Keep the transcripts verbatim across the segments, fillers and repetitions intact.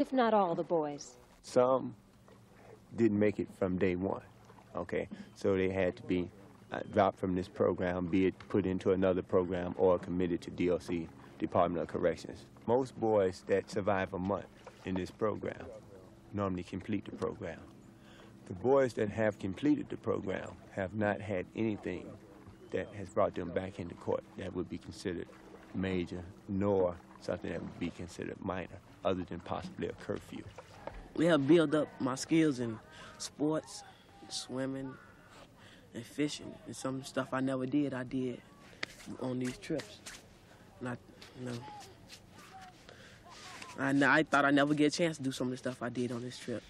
if not all the boys. Some didn't make it from day one, okay? So they had to be uh, dropped from this program, be it put into another program or committed to D O C, Department of Corrections. Most boys that survive a month in this program normally complete the program. The boys that have completed the program have not had anything that has brought them back into court that would be considered major, nor something that would be considered minor, other than possibly a curfew. We have built up my skills in sports, swimming, and fishing. And some stuff I never did, I did on these trips. And I, you know, I, I thought I'd never get a chance to do some of the stuff I did on this trip.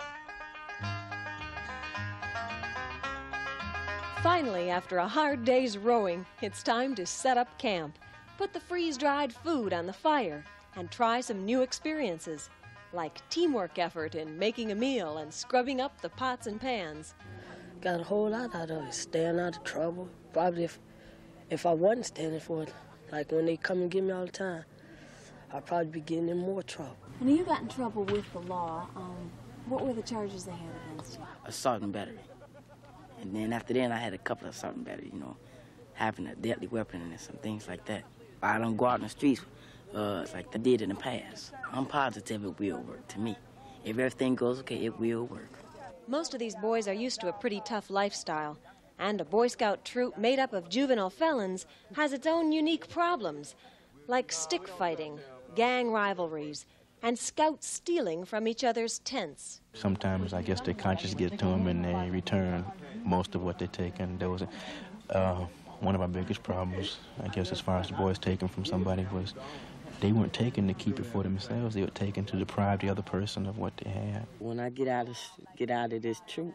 Finally, after a hard day's rowing, it's time to set up camp, put the freeze-dried food on the fire, and try some new experiences, like teamwork effort in making a meal and scrubbing up the pots and pans. Got a whole lot out of it, staying out of trouble. Probably if, if I wasn't standing for it, like when they come and get me all the time, I'd probably be getting in more trouble. When you got in trouble with the law, um, what were the charges they had against you? Assault and battery. And then after that, I had a couple of assault and battery, you know, having a deadly weapon and some things like that. I don't go out in the streets uh, like I did in the past. I'm positive it will work to me. If everything goes okay, it will work. Most of these boys are used to a pretty tough lifestyle, and a Boy Scout troop made up of juvenile felons has its own unique problems, like stick fighting, gang rivalries, and scouts stealing from each other's tents. Sometimes I guess their conscience gets to them and they return most of what they take. And there was a, uh, one of our biggest problems, I guess, as far as the boys taking from somebody was they weren't taking to keep it for themselves. They were taking to deprive the other person of what they had. When I get out of get out of this troop,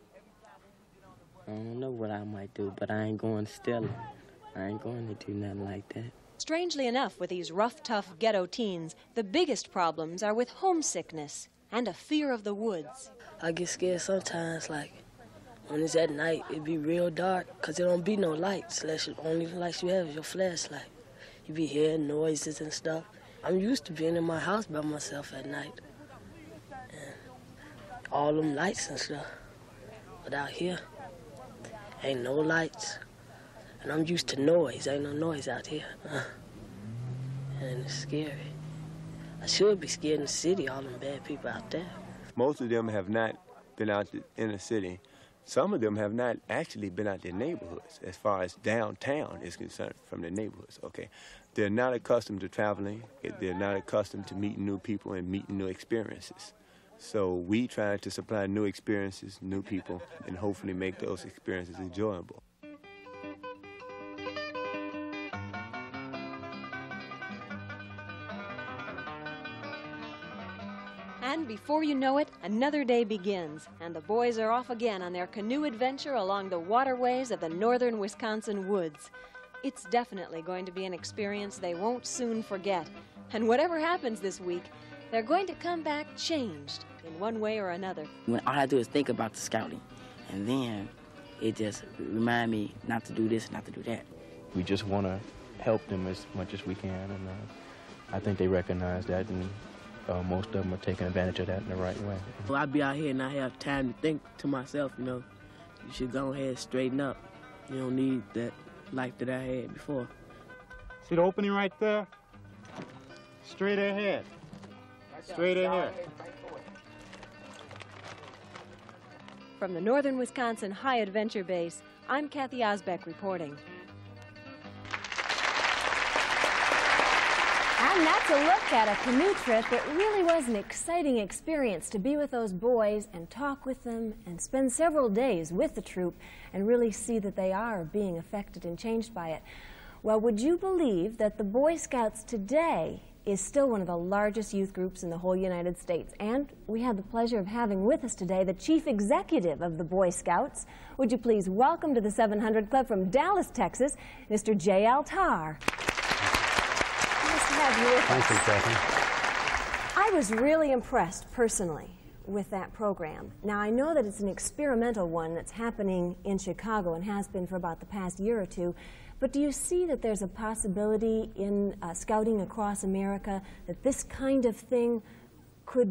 I don't know what I might do, but I ain't going to steal it. I ain't going to do nothing like that. Strangely enough, with these rough, tough ghetto teens, the biggest problems are with homesickness and a fear of the woods. I get scared sometimes, like when it's at night, it be real dark, because there don't be no lights, unless the only lights you have is your flashlight. You be hearing noises and stuff. I'm used to being in my house by myself at night. And all them lights and stuff. But out here, ain't no lights. And I'm used to noise. Ain't no noise out here. Uh, and it's scary. I should be scared in the city, all them bad people out there. Most of them have not been out in the city. Some of them have not actually been out their neighborhoods as far as downtown is concerned from their neighborhoods, okay? They're not accustomed to traveling. They're not accustomed to meeting new people and meeting new experiences. So we try to supply new experiences, new people, and hopefully make those experiences enjoyable. And before you know it, another day begins, and the boys are off again on their canoe adventure along the waterways of the northern Wisconsin woods. It's definitely going to be an experience they won't soon forget. And whatever happens this week, they're going to come back changed in one way or another. When all I do is think about the scouting, and then it just remind me not to do this, not to do that. We just want to help them as much as we can, and uh, I think they recognize that, and uh, most of them are taking advantage of that in the right way. Well, I be out here and I have time to think to myself, you know, you should go ahead and straighten up. You don't need that life that I had before. See the opening right there? Straight ahead. Straight ahead. From the Northern Wisconsin High Adventure Base, I'm Kathy Osbeck reporting. And that's a look at a canoe trip that really was an exciting experience to be with those boys and talk with them and spend several days with the troop and really see that they are being affected and changed by it. Well, would you believe that the Boy Scouts today is still one of the largest youth groups in the whole United States? And we have the pleasure of having with us today the Chief Executive of the Boy Scouts. Would you please welcome to the seven hundred Club from Dallas, Texas, Mister Jay Altar. Have you with Thank us. you, Kathy. I was really impressed personally with that program. Now, I know that it's an experimental one that's happening in Chicago and has been for about the past year or two, but do you see that there's a possibility in uh, scouting across America that this kind of thing